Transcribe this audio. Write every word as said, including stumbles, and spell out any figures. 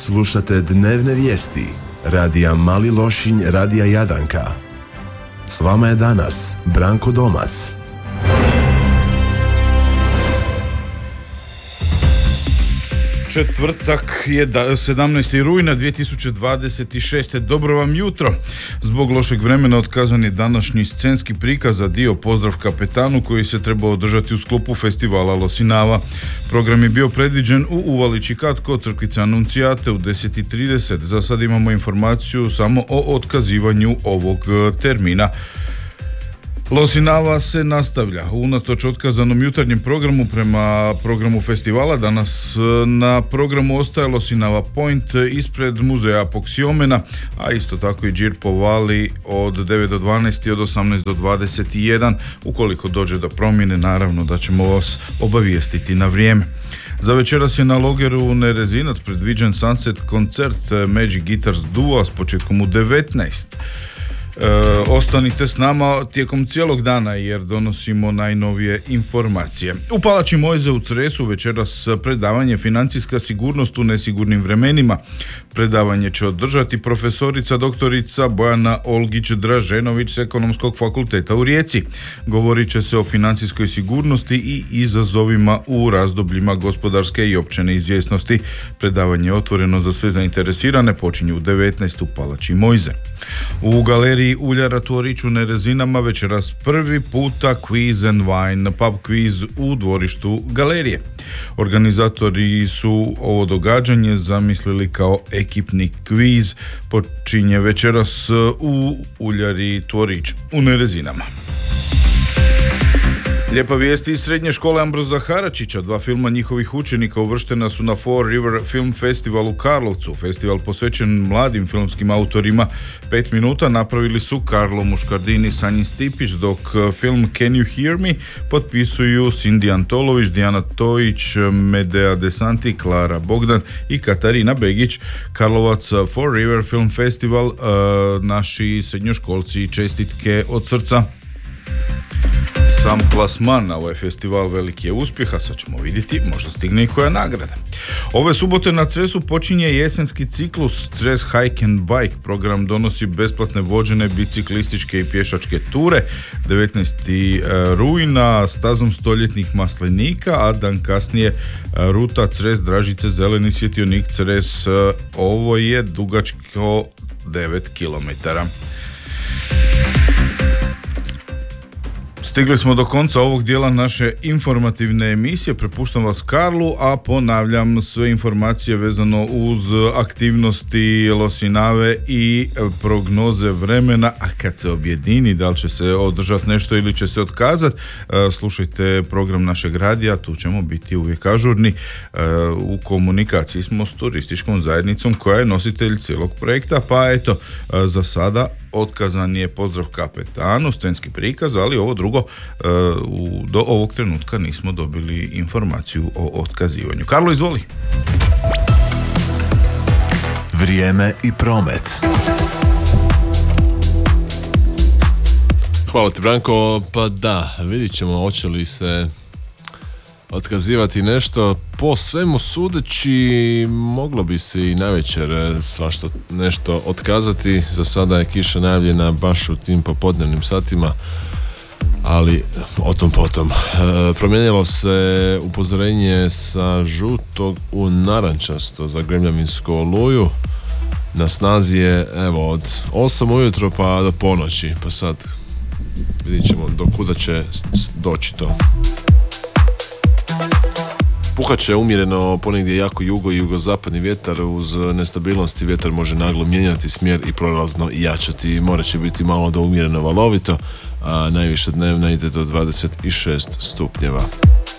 Slušate dnevne vijesti radija Mali Lošinj, radija Jadanka. S vama je danas Branko Domac. Četvrtak je sedamnaestog rujna dvije tisuće dvadeset šeste. Dobro vam jutro. Zbog lošeg vremena otkazan je današnji scenski prikaz za dio Pozdrav kapetanu koji se trebao održati u sklopu festivala Losinava. Program je bio predviđen u Uvalići kat kod crkvice Anuncijate u deset i trideset. Za sad imamo informaciju samo o otkazivanju ovog termina. Losinava se nastavlja. Unatoč otkazanom jutarnjem programu prema programu festivala, danas na programu ostaje Losinava Point ispred muzeja Apoksiomena, a isto tako i Džir po Vali od devet do dvanaest i od osamnaest do dvadeset jedan. Ukoliko dođe do promjene, naravno da ćemo vas obavijestiti na vrijeme. Za večeras je na Logeru Nerezinac predviđen Sunset koncert Magic Guitars Duo s početkom u devetnaest. E, ostanite s nama tijekom cijelog dana jer donosimo najnovije informacije. U Palači Mojze u Cresu večeras predavanje Financijska sigurnost u nesigurnim vremenima. Predavanje će održati profesorica doktorica Bojana Olgić-Draženović s Ekonomskog fakulteta u Rijeci. Govorit će se o financijskoj sigurnosti i izazovima u razdobljima gospodarske i opće neizvjesnosti. Predavanje je otvoreno za sve zainteresirane, počinje u devetnaest u Palači Mojze. U galeriji Uljara Tvorić u Nerezinama večeras prvi puta Quiz and Wine, pub quiz u dvorištu galerije. Organizatori su ovo događanje zamislili kao ekipni kviz. Počinje večeras u Uljari Tvorić u Nerezinama. Lijepa vijest iz srednje škole Ambroza Haračića. Dva filma njihovih učenika uvrštena su na Four River Film Festival u Karlovcu. Festival posvećen mladim filmskim autorima. Pet minuta napravili su Karlo Muškardini, Sanjin Stipić, dok film Can You Hear Me potpisuju Cindy Antolović, Dijana Tojić, Medea Desanti, Klara Bogdan i Katarina Begić. Karlovac Four River Film Festival, uh, naši srednjoškolci, čestitke od srca. Sam plasman na ovaj festival veliki je uspjeh, a sad ćemo vidjeti, možda stigne i koja nagrada. Ove subote na Cresu počinje jesenski ciklus Cres Hike and Bike. Program donosi besplatne vođene biciklističke i pješačke ture devetnaestog rujna stazom stoljetnih maslinika, a dan kasnije ruta Cres Dražice Zeleni svjetionik Cres. Ovo je dugačko devet kilometara. Stigli smo do konca ovog dijela naše informativne emisije. Prepuštam vas Karlu, a ponavljam sve informacije vezano uz aktivnosti Losinave i prognoze vremena, a kad se objedini, da li će se održati nešto ili će se otkazati, slušajte program našeg radija, tu ćemo biti uvijek ažurni. U komunikaciji smo s turističkom zajednicom koja je nositelj cijelog projekta, pa eto, za sada otkazan je Pozdrav kapetanu, scenski prikaz, ali ovo drugo, do ovog trenutka nismo dobili informaciju o otkazivanju. Karlo, izvoli. Vrijeme i promet. Hvala ti, Branko. Pa da, vidit ćemo hoće li se otkazivati nešto. Po svemu sudeći moglo bi se i navečer svašta nešto otkazati. Za sada je kiša najavljena baš u tim popodnevnim satima, ali o tom potom. E, promijenilo se upozorenje sa žutog u narančasto za gremljavinsku oluju. Na snazi je evo od osam ujutro pa do ponoći, pa sad vidit ćemo do kuda će doći to. Puhat će umjereno ponegdje jako jugo i jugozapadni vjetar. Uz nestabilnosti vjetar može naglo mijenjati smjer i prolazno jačati. More će biti malo do umjereno valovito, a najviše dnevna ide do dvadeset šest stupnjeva.